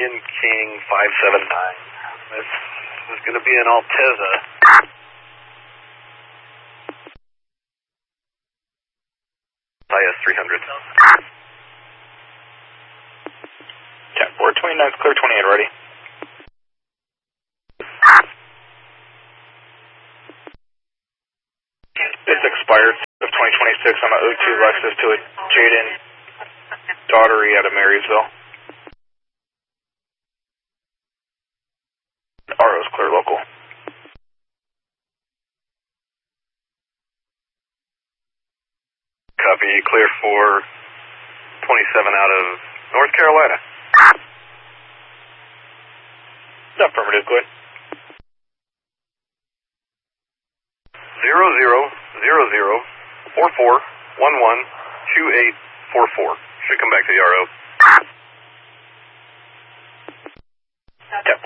Union King 579. This is going to be an Alteza. IS 300. Yeah, board 29, clear 28, ready. It's expired of 2026 on an O2 Lexus to a Jaden Daughtery out of Marysville. RO's clear local. Copy, clear for 27 out of North Carolina. Affirmative, go ahead. 000044112844. Should come back to the RO. Yep.